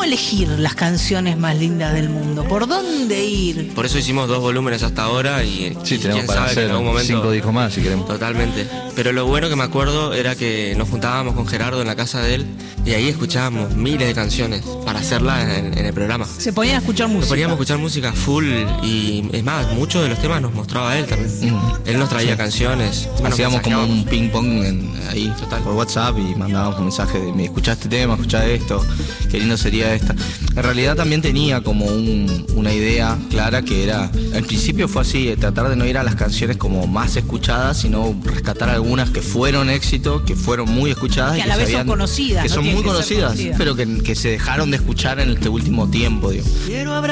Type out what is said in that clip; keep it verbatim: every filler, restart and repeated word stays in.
elegir las canciones más lindas del mundo? ¿Por dónde ir? Por eso hicimos dos volúmenes hasta ahora y, Sí, y tenemos quién para sabe que hacer en algún momento... cinco discos más si queremos. Totalmente. Pero lo bueno que me acuerdo era que nos juntábamos con Gerardo en la casa de él y ahí escuchábamos miles de canciones para hacerlas en, en el programa. Se ponían a escuchar música. Nos poníamos a escuchar música full y es más, muchos de los temas nos mostraba él también. Mm. Él nos traía Sí. canciones. nos Hacíamos como mensajeábamos. un ping pong en- ahí Total. por WhatsApp y mandábamos un mensaje de: me escuchá este tema, escuchá esto, qué lindo sería esta. En realidad también tenía como un- una idea clara que era, al principio fue así, tratar de no ir a las canciones como más escuchadas, sino rescatar algunas que fueron éxito, que fueron muy escuchadas. Que y a la vez son conocidas, Que no son tienen muy que ser conocidas, conocidas. pero que, que se dejaron de escuchar en este último tiempo, digo.